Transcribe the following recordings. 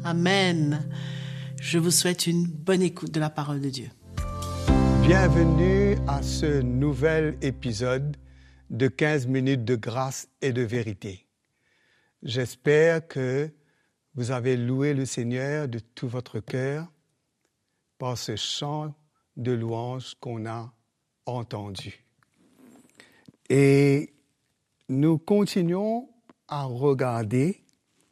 Amen. Je vous souhaite une bonne écoute de la parole de Dieu. Bienvenue à ce nouvel épisode de 15 minutes de grâce et de vérité. J'espère que vous avez loué le Seigneur de tout votre cœur par ce chant de louange qu'on a entendu. Et nous continuons à regarder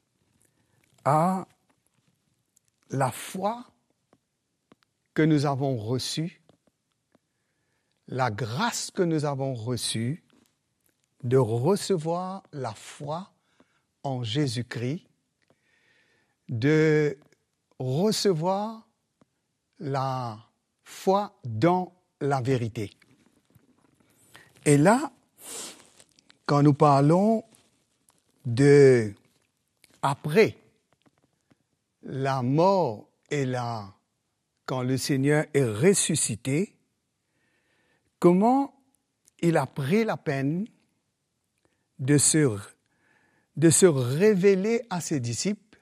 à la foi que nous avons reçue, la grâce que nous avons reçue de recevoir la foi en Jésus-Christ, de recevoir la foi dans la vérité. Et là, quand nous parlons de après la mort et quand le Seigneur est ressuscité, comment il a pris la peine de se révéler à ses disciples,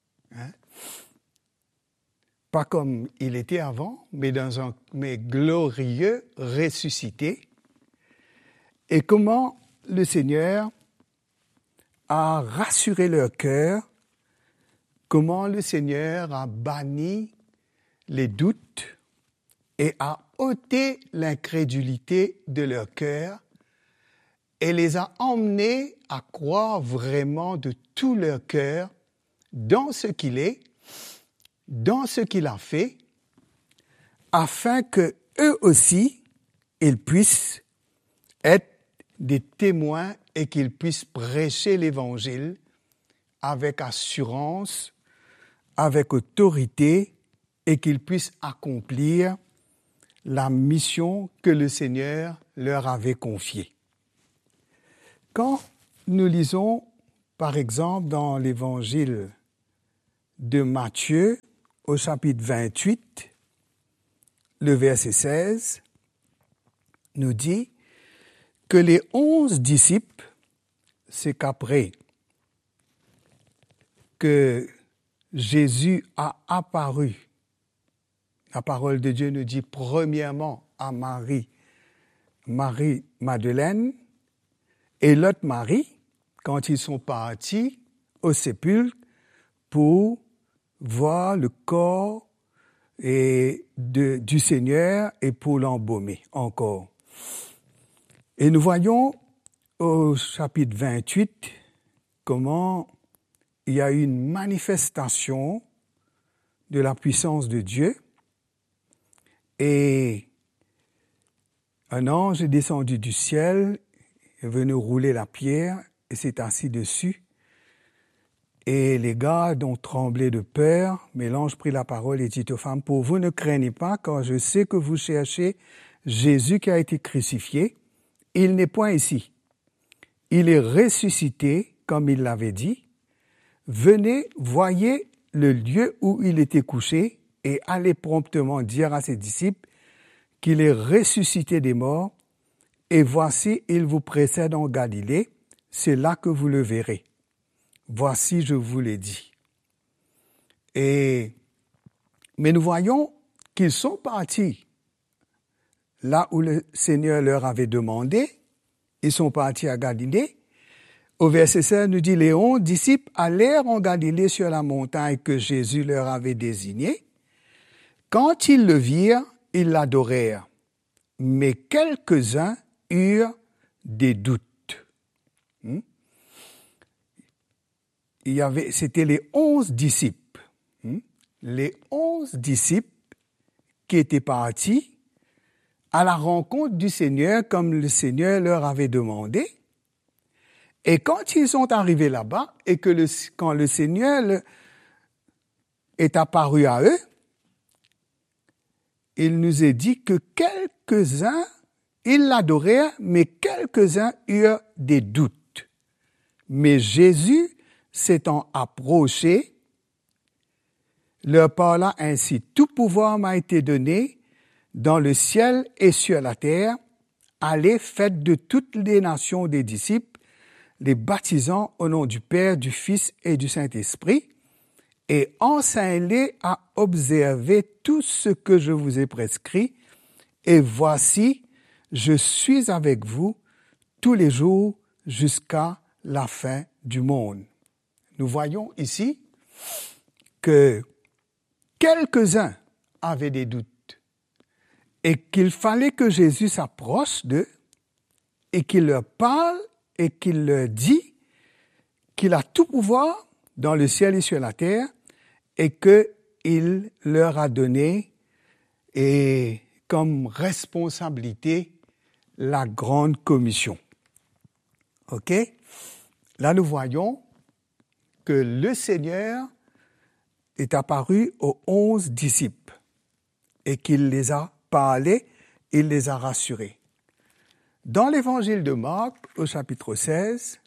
pas comme il était avant, mais mais glorieux, ressuscité, et comment le Seigneur a rassuré leur cœur, comment le Seigneur a banni les doutes et a ôté l'incrédulité de leur cœur et les a emmenés à croire vraiment de tout leur cœur dans ce qu'il est, dans ce qu'il a fait, afin que eux aussi, ils puissent être des témoins et qu'ils puissent prêcher l'Évangile avec assurance, avec autorité, et qu'ils puissent accomplir la mission que le Seigneur leur avait confiée. Quand nous lisons, par exemple, dans l'Évangile de Matthieu, au chapitre 28, le verset 16, nous dit que les 11 disciples, c'est qu'après que Jésus a apparu, la parole de Dieu nous dit premièrement à Marie Madeleine et l'autre Marie, quand ils sont partis au sépulcre pour voir le corps du Seigneur et pour l'embaumer encore. Et nous voyons au chapitre 28 comment il y a eu une manifestation de la puissance de Dieu et un ange est descendu du ciel, est venu rouler la pierre et s'est assis dessus. Et les gardes ont tremblé de peur, mais l'ange prit la parole et dit aux femmes, « Pour vous ne craignez pas, car je sais que vous cherchez Jésus qui a été crucifié. Il n'est point ici. Il est ressuscité, comme il l'avait dit. Venez, voyez le lieu où il était couché et allez promptement dire à ses disciples qu'il est ressuscité des morts et voici, il vous précède en Galilée. C'est là que vous le verrez. Voici, je vous l'ai dit. » Mais nous voyons qu'ils sont partis là où le Seigneur leur avait demandé. Ils sont partis à Galilée. Au verset 16, nous dit, les 11 disciples allèrent en Galilée sur la montagne que Jésus leur avait désignée. Quand ils le virent, ils l'adorèrent. Mais quelques-uns eurent des doutes. C'était les 11 disciples. Les 11 disciples qui étaient partis à la rencontre du Seigneur comme le Seigneur leur avait demandé. Et quand ils sont arrivés là-bas et quand le Seigneur est apparu à eux, il nous est dit que quelques-uns, ils l'adorèrent, mais quelques-uns eurent des doutes. Mais Jésus, s'étant approché, leur parla ainsi, « Tout pouvoir m'a été donné dans le ciel et sur la terre. Allez, faites de toutes les nations des disciples, les baptisant au nom du Père, du Fils et du Saint-Esprit, et enseignez-les à observer tout ce que je vous ai prescrit. Et voici, je suis avec vous tous les jours jusqu'à la fin du monde. Nous voyons ici que quelques-uns avaient des doutes et qu'il fallait que Jésus s'approche d'eux et qu'il leur parle et qu'il leur dit qu'il a tout pouvoir dans le ciel et sur la terre et qu'il leur a donné et comme responsabilité la grande commission. OK? Là, nous voyons que le Seigneur est apparu aux 11 disciples et qu'il les a parlé, il les a rassurés. Dans l'évangile de Marc, au chapitre 16,